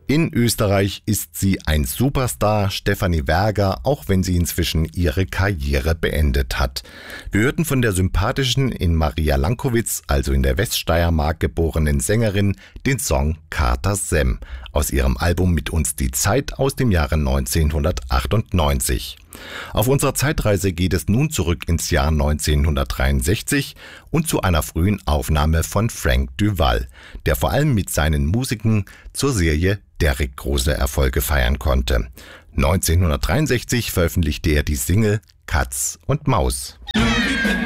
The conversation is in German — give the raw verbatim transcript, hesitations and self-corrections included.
In Österreich ist sie ein Superstar, Stefanie Werger, auch wenn sie inzwischen ihre Karriere beendet hat. Wir hörten von der sympathischen, in Maria Lankowitz, also in der Weststeiermark geborenen Sängerin, den Song Kater Sem aus ihrem Album Mit uns die Zeit aus dem Jahre neunzehnhundertachtundneunzig. Auf unserer Zeitreise geht es nun zurück ins Jahr neunzehnhundertdreiundsechzig und zu einer frühen Aufnahme von Frank Duval, der vor allem mit seinen Musiken zur Serie Derrick große Erfolge feiern konnte. neunzehnhundertdreiundsechzig veröffentlichte er die Single Katz und Maus.